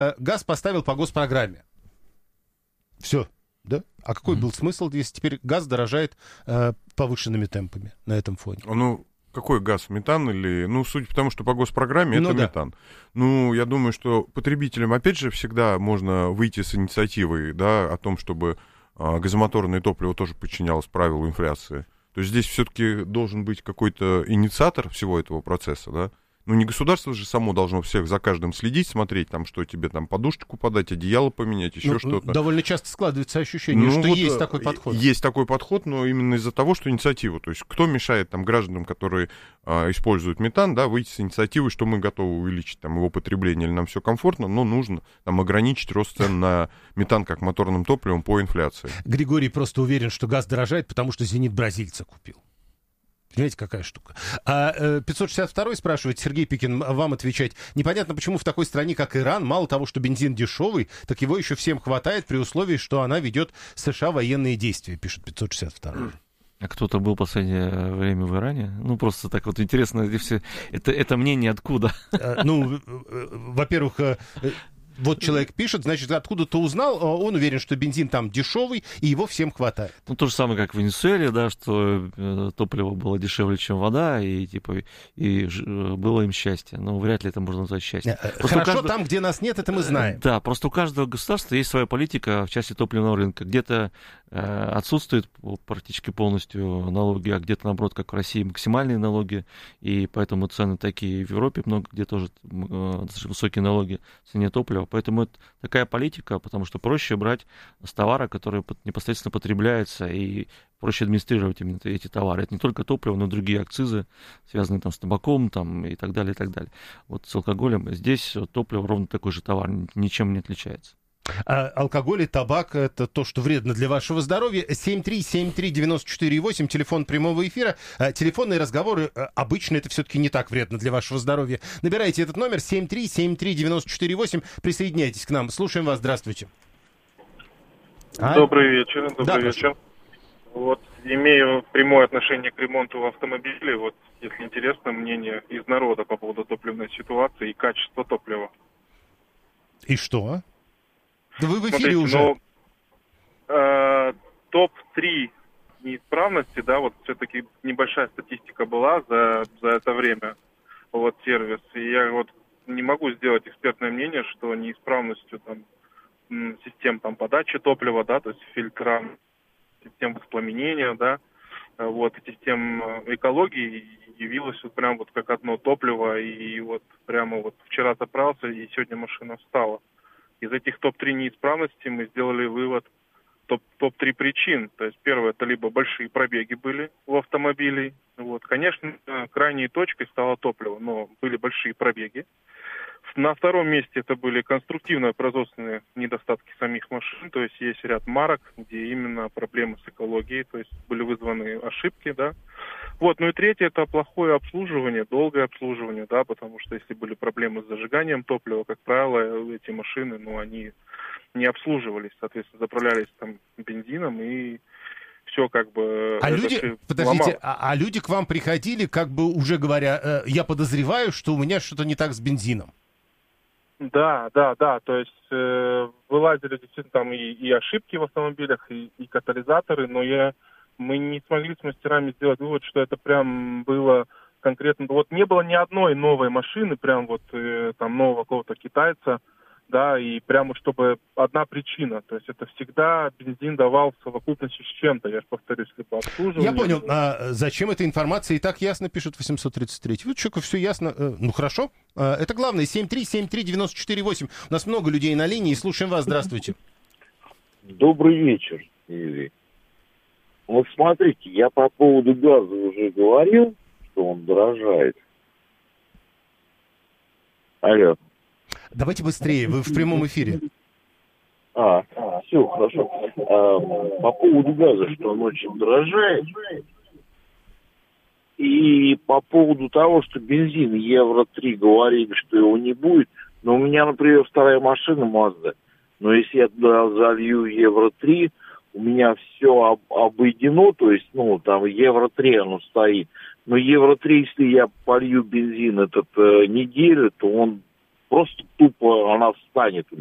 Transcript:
газ поставил по госпрограмме. Все, да? А какой был смысл, если теперь газ дорожает повышенными темпами на этом фоне? Ну, какой газ? Метан или... Ну, судя по тому, что по госпрограмме, это да. метан. Ну, я думаю, что потребителям, опять же, всегда можно выйти с инициативой, да, о том, чтобы газомоторное топливо тоже подчинялось правилу инфляции. То есть здесь все-таки должен быть какой-то инициатор всего этого процесса, да? Ну, не государство же само должно всех за каждым следить, смотреть, там, что тебе там подушечку подать, одеяло поменять, еще что-то. Довольно часто складывается ощущение, что вот есть такой подход. Есть такой подход, но именно из-за того, что инициатива. То есть кто мешает там гражданам, которые используют метан, да, выйти с инициативой, что мы готовы увеличить там его потребление, или нам все комфортно, но нужно там ограничить рост цен на метан как моторным топливом по инфляции. Григорий просто уверен, что газ дорожает, потому что «Зенит» бразильца купил. Понимаете, какая штука? 562-й спрашивает, Сергей Пикин, вам отвечать. Непонятно, почему в такой стране, как Иран, мало того, что бензин дешевый, так его еще всем хватает при условии, что она ведет США военные действия, пишет 562-й. А кто-то был в последнее время в Иране? Ну, просто так вот интересно, это мнение откуда? Во-первых... Вот человек пишет, значит, откуда-то узнал, он уверен, что бензин там дешевый, и его всем хватает. Ну, то же самое, как в Венесуэле, да, что топливо было дешевле, чем вода, и было им счастье. Но вряд ли это можно назвать счастьем. Хорошо, там, где нас нет, это мы знаем. Да, просто у каждого государства есть своя политика в части топливного рынка. Где-то отсутствуют практически полностью налоги, а где-то, наоборот, как в России, максимальные налоги, и поэтому цены такие в Европе много, где тоже достаточно высокие налоги в цене топлива. Поэтому это такая политика, потому что проще брать с товара, который непосредственно потребляется, и проще администрировать именно эти товары. Это не только топливо, но и другие акцизы, связанные там с табаком там, и так далее, и так далее. Вот с алкоголем здесь топливо ровно такой же товар, ничем не отличается. Алкоголь и табак — это то, что вредно для вашего здоровья. 7373948, телефон прямого эфира. Телефонные разговоры обычно это все-таки не так вредно для вашего здоровья. Набирайте этот номер 7373948, присоединяйтесь к нам. Слушаем вас, здравствуйте. Добрый вечер, добрый вечер. Вот, имею прямое отношение к ремонту автомобилей. Вот, если интересно, мнение из народа по поводу топливной ситуации и качества топлива. И что? Да вы в эфире Смотрите, уже. Топ-3 неисправности, да, вот все-таки небольшая статистика была за это время, вот, сервис. И я вот не могу сделать экспертное мнение, что неисправностью там систем там подачи топлива, да, то есть фильтра, систем воспламенения, да, вот, систем экологии явилось вот прям вот как одно топливо, и вот прямо вот вчера заправился, и сегодня машина встала. Из этих топ-3 неисправностей мы сделали вывод топ-3 причин. То есть первое, это либо большие пробеги были у автомобилей. Вот. Конечно, крайней точкой стало топливо, но были большие пробеги. На втором месте это были конструктивно-производственные недостатки самих машин, то есть есть ряд марок, где именно проблемы с экологией, то есть были вызваны ошибки, да. Вот, ну и третье, это плохое обслуживание, долгое обслуживание, да, потому что если были проблемы с зажиганием топлива, как правило, эти машины, ну, они не обслуживались, соответственно, заправлялись там бензином и все как бы... Подождите, а люди к вам приходили, как бы уже говоря, я подозреваю, что у меня что-то не так с бензином. Да, то есть вылазили действительно там и ошибки в автомобилях, и катализаторы, но мы не смогли с мастерами сделать вывод, что это прям было конкретно... Вот не было ни одной новой машины, прям вот там нового какого-то китайца, да, и прямо чтобы одна причина, то есть это всегда бензин давал в совокупности с чем-то, я же повторюсь, либо обслуживание. Я понял, зачем эта информация и так ясно, пишет 833. Вот человеку все ясно, ну хорошо, это главное, 7373948, у нас много людей на линии, слушаем вас, здравствуйте. Добрый вечер, Юрий. Вот смотрите, я по поводу газа уже говорил, что он дорожает. Алло. Давайте быстрее, вы в прямом эфире. Все, хорошо. По поводу газа, что он очень дорожает. И по поводу того, что бензин Евро-3 говорили, что его не будет. Но у меня, например, вторая машина Mazda. Но если я туда залью Евро-3, у меня все обойдено, то есть, ну, там Евро-3 оно стоит. Но Евро-3, если я полью бензин неделю, то он просто тупо она встанет.